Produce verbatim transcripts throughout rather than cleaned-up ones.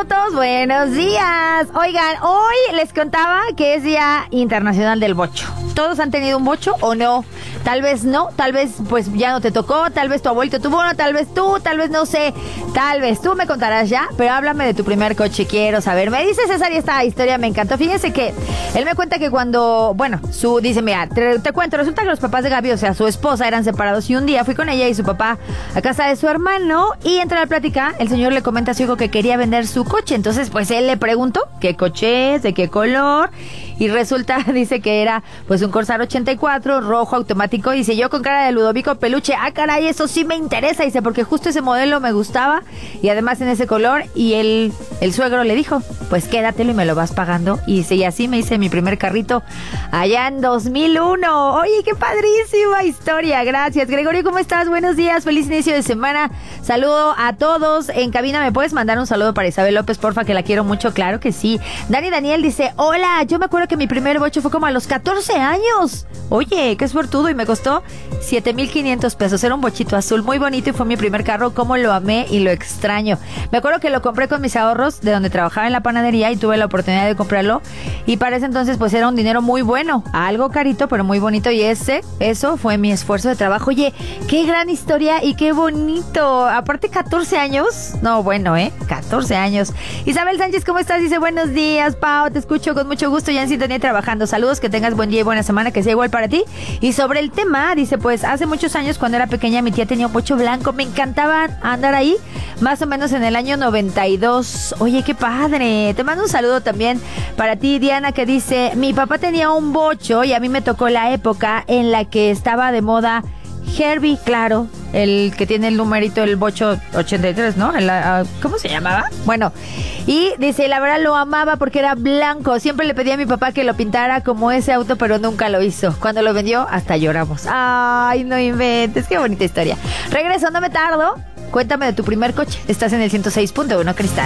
minutos, buenos días. Oigan, hoy les contaba que es Día Internacional del Bocho. ¿Todos han tenido un bocho o no? Tal vez no, tal vez pues ya no te tocó, tal vez tu abuelito tuvo uno, tal vez tú, tal vez no sé, tal vez tú me contarás ya, pero háblame de tu primer coche, quiero saber. Me dice César y esta historia me encantó. Fíjense que él me cuenta que cuando, bueno, su, dice, mira, te, te cuento, resulta que los papás de Gaby, o sea, su esposa, eran separados y un día fui con ella y su papá a casa de su hermano y entre la plática el señor le comenta a su hijo que quería vender su coche. Entonces pues él le preguntó qué coche es, de qué color y resulta, dice que era pues un Corsair ochenta y cuatro, rojo, automático. Dice, yo con cara de Ludovico Peluche, ah caray, eso sí me interesa, dice, porque justo ese modelo me gustaba y además en ese color. Y el, el suegro le dijo, pues quédatelo y me lo vas pagando. Y dice, y así me hice mi primer carrito allá en dos mil uno. Oye, qué padrísima historia, gracias. Gregorio, ¿cómo estás? Buenos días, feliz inicio de semana. Saludo a todos en cabina. ¿Me puedes mandar un saludo para Isabel López, porfa, que la quiero mucho? Claro que sí. Dani Daniel dice, hola, yo me acuerdo que mi primer bocho fue como a los catorce años. Oye, qué suertudo, y me costó siete mil quinientos pesos. Era un bochito azul muy bonito y fue mi primer carro. Cómo lo amé y lo extraño. Me acuerdo que lo compré con mis ahorros de donde trabajaba en la panadería y tuve la oportunidad de comprarlo. Y para ese entonces pues era un dinero muy bueno. Algo carito, pero muy bonito. Y ese, eso fue mi esfuerzo de trabajo. Oye, qué gran historia y qué bonito. Aparte, catorce años. No, bueno, ¿eh? catorce años. Isabel Sánchez, ¿cómo estás? Dice, buenos días, Pau. Te escucho con mucho gusto ya en sintonía trabajando. Saludos, que tengas buen día y buena semana, que sea igual para ti. Y sobre el tema, dice, pues hace muchos años cuando era pequeña mi tía tenía un bocho blanco. Me encantaba andar ahí, más o menos en el año noventa y dos. Oye, qué padre. Te mando un saludo también para ti, Diana, que dice, mi papá tenía un bocho y a mí me tocó la época en la que estaba de moda Herbie, claro, el que tiene el numerito, el bocho ochenta y tres, ¿no? El, uh, ¿Cómo se llamaba? Bueno, y dice, la verdad lo amaba porque era blanco. Siempre le pedí a mi papá que lo pintara como ese auto, pero nunca lo hizo. Cuando lo vendió, hasta lloramos. Ay, no inventes, qué bonita historia. Regreso, no me tardo. Cuéntame de tu primer coche. Estás en el ciento seis punto uno Cristal.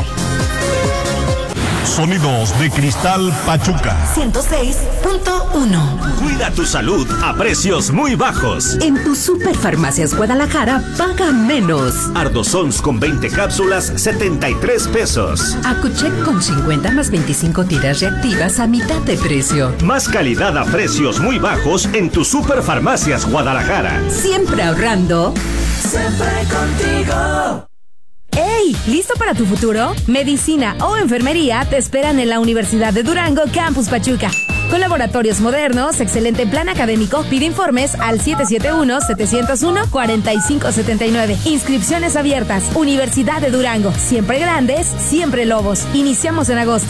Sonidos de Cristal Pachuca. ciento seis punto uno. Cuida tu salud a precios muy bajos. En tu Superfarmacias Guadalajara, paga menos. Ardosons con veinte cápsulas, setenta y tres pesos. Acucheck con cincuenta más veinticinco tiras reactivas a mitad de precio. Más calidad a precios muy bajos en tu Superfarmacias Guadalajara. Siempre ahorrando. Siempre contigo. ¡Hey! ¿Listo para tu futuro? Medicina o enfermería te esperan en la Universidad de Durango, Campus Pachuca. Con laboratorios modernos, excelente plan académico, pide informes al siete siete uno, siete cero uno, cuatro cinco siete nueve. Inscripciones abiertas. Universidad de Durango. Siempre grandes, siempre lobos. Iniciamos en agosto.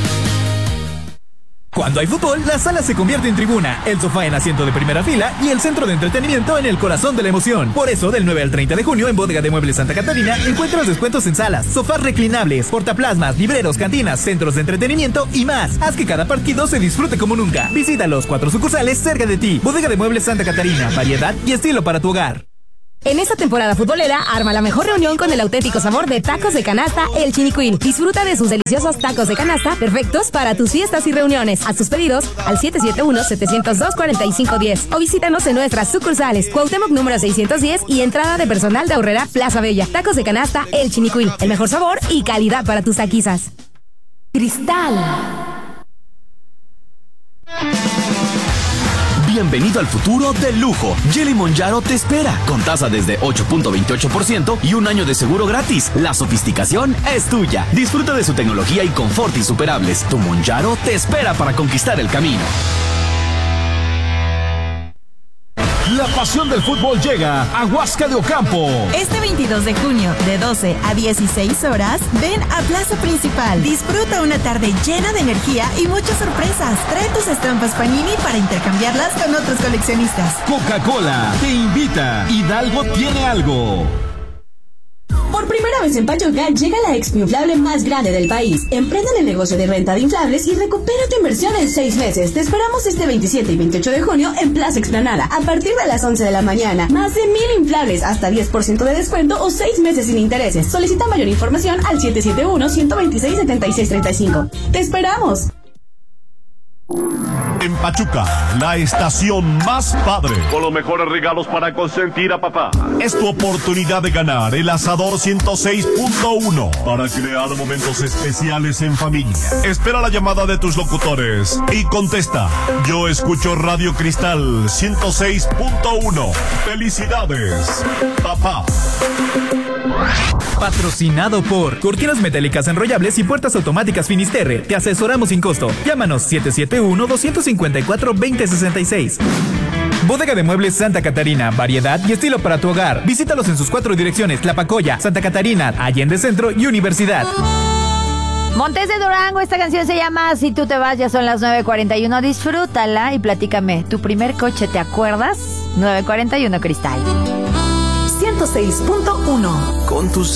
Cuando hay fútbol, la sala se convierte en tribuna, el sofá en asiento de primera fila y el centro de entretenimiento en el corazón de la emoción. Por eso, del nueve al treinta de junio en Bodega de Muebles Santa Catarina encuentras descuentos en salas, sofás reclinables, portaplasmas, libreros, cantinas, centros de entretenimiento y más. Haz que cada partido se disfrute como nunca. Visita los cuatro sucursales cerca de ti. Bodega de Muebles Santa Catarina, variedad y estilo para tu hogar. En esta temporada futbolera, arma la mejor reunión con el auténtico sabor de tacos de canasta El Chinicuil. Disfruta de sus deliciosos tacos de canasta, perfectos para tus fiestas y reuniones. Haz tus pedidos al siete siete uno, siete cero dos, cuatro cinco uno cero o visítanos en nuestras sucursales Cuauhtémoc número seiscientos diez y entrada de personal de Aurrera Plaza Bella. Tacos de canasta El Chinicuil, el mejor sabor y calidad para tus taquizas. Cristal. Bienvenido al futuro del lujo. Jelly Monjaro te espera con tasa desde ocho punto veintiocho por ciento y un año de seguro gratis. La sofisticación es tuya. Disfruta de su tecnología y confort insuperables. Tu Monjaro te espera para conquistar el camino. La pasión del fútbol llega a Huasca de Ocampo. Este veintidós de junio, de doce a dieciséis horas, ven a Plaza Principal. Disfruta una tarde llena de energía y muchas sorpresas. Trae tus estampas Panini para intercambiarlas con otros coleccionistas. Coca-Cola te invita. Hidalgo tiene algo. Por primera vez en Pachuca llega la expo inflable más grande del país. Emprende en el negocio de renta de inflables y recupera tu inversión en seis meses. Te esperamos este veintisiete y veintiocho de junio en Plaza Explanada a partir de las once de la mañana. Más de mil inflables, hasta diez por ciento de descuento o seis meses sin intereses. Solicita mayor información al siete siete uno, uno dos seis, siete seis tres cinco. ¡Te esperamos! En Pachuca, la estación más padre. Con los mejores regalos para consentir a papá. Es tu oportunidad de ganar el Asador ciento seis punto uno para crear momentos especiales en familia. Espera la llamada de tus locutores y contesta: yo escucho Radio Cristal ciento seis punto uno. ¡Felicidades, papá! Patrocinado por Cortinas Metálicas Enrollables y Puertas Automáticas Finisterre. Te asesoramos sin costo. Llámanos siete siete uno, dos cinco cuatro, dos cero seis seis. Bodega de Muebles Santa Catarina. Variedad y estilo para tu hogar. Visítalos en sus cuatro direcciones: Tlapacoya, Santa Catarina, Allende Centro y Universidad. Montes de Durango, esta canción se llama Si tú te vas, ya son las nueve cuarenta y uno. Disfrútala y platícame. ¿Tu primer coche, te acuerdas? nueve cuarenta y uno Cristal. ciento seis punto uno. Con tus